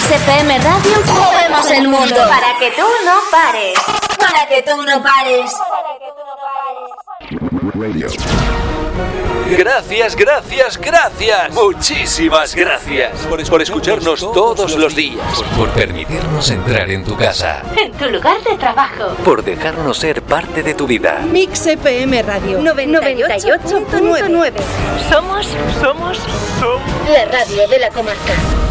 Mix FM Radio movemos el mundo. Para que tú no pares. Para que tú no pares. Radio. Gracias, gracias, gracias. Muchísimas gracias por escucharnos todos los días. Por permitirnos entrar en tu casa. En tu lugar de trabajo. Por dejarnos ser parte de tu vida. Mix FM Radio 98.9. Somos la radio de la comarca.